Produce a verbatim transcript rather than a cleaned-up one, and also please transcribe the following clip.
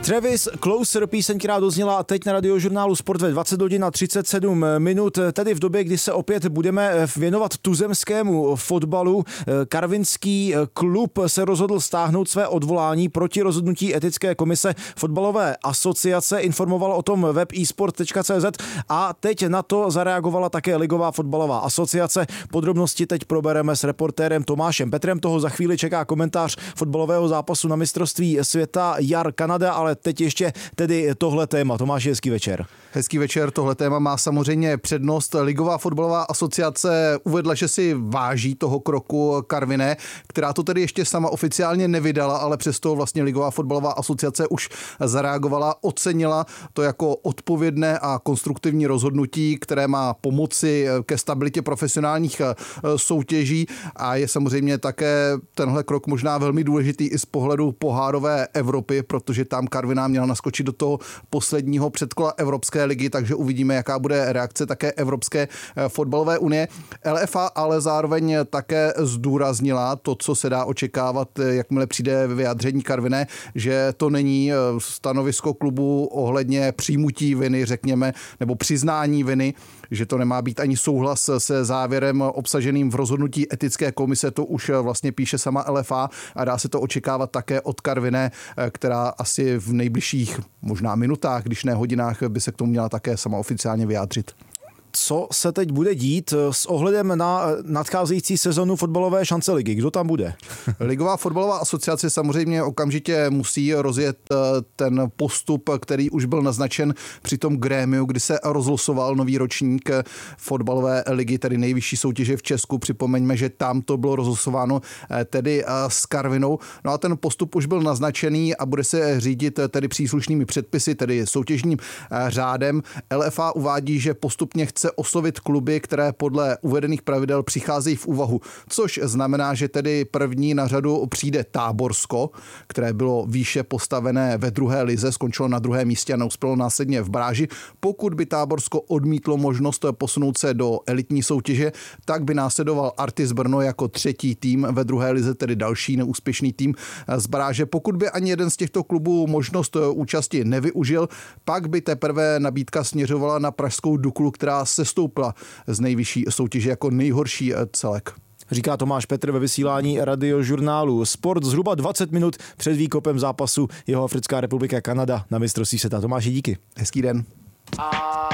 Travis Closer, píseň, která dozněla teď na Radiožurnálu Sport ve dvacet hodin a třicet sedm minut, tedy v době, kdy se opět budeme věnovat tuzemskému fotbalu. Karvinský klub se rozhodl stáhnout své odvolání proti rozhodnutí etické komise fotbalové asociace, informoval o tom web e sport tečka cé zet a teď na to zareagovala také Ligová fotbalová asociace. Podrobnosti teď probereme s reportérem Tomášem Petrem, toho za chvíli čeká komentář fotbalového zápasu na mistrovství světa jar Kanada, ale teď ještě tedy tohle téma. Tomáš, hezký večer. Hezký večer, tohle téma má samozřejmě přednost. Ligová fotbalová asociace uvedla, že si váží toho kroku Karviné, která to tedy ještě sama oficiálně nevydala, ale přesto vlastně Ligová fotbalová asociace už zareagovala, ocenila to jako odpovědné a konstruktivní rozhodnutí, které má pomoci ke stabilitě profesionálních soutěží a je samozřejmě také tenhle krok možná velmi důležitý i z pohledu pohárové Evropy, protože tam Karviná měla naskočit do toho posledního předkola Evropské ligy, takže uvidíme, jaká bude reakce také Evropské fotbalové unie. L F A ale zároveň také zdůraznila to, co se dá očekávat, jakmile přijde vyjádření Karviné, že to není stanovisko klubu ohledně přijmutí viny, řekněme, nebo přiznání viny, že to nemá být ani souhlas se závěrem obsaženým v rozhodnutí etické komise, to už vlastně píše sama L F A a dá se to očekávat také od Karviné, která asi v nejbližších možná minutách, když ne hodinách, by se k tomu měla také sama oficiálně vyjádřit. Co se teď bude dít s ohledem na nadcházející sezonu fotbalové šance ligy? Kdo tam bude? Ligová fotbalová asociace samozřejmě okamžitě musí rozjet ten postup, který už byl naznačen při tom grémiu, kdy se rozlosoval nový ročník fotbalové ligy, tedy nejvyšší soutěže v Česku. Připomeňme, že tam to bylo rozlosováno tedy s Karvinou. No a ten postup už byl naznačený a bude se řídit tedy příslušnými předpisy, tedy soutěžním řádem. L F A uvádí, že postupně chce chce oslovit kluby, které podle uvedených pravidel přicházejí v úvahu, což znamená, že tedy první na řadu přijde Táborsko, které bylo výše postavené ve druhé lize, skončilo na druhém místě a neuspělo následně v baráži. Pokud by Táborsko odmítlo možnost posunout se do elitní soutěže, tak by následoval Artis Brno jako třetí tým ve druhé lize, tedy další neúspěšný tým z baráže. Pokud by ani jeden z těchto klubů možnost účasti nevyužil, pak by teprve nabídka směřovala na pražskou Duklu, která sestoupila z nejvyšší soutěže jako nejhorší celek. Říká Tomáš Petr ve vysílání Radiožurnálu Sport zhruba dvacet minut před výkopem zápasu Jihoafrická republika Kanada na mistrovství světa. Tomáši, díky. Hezký den.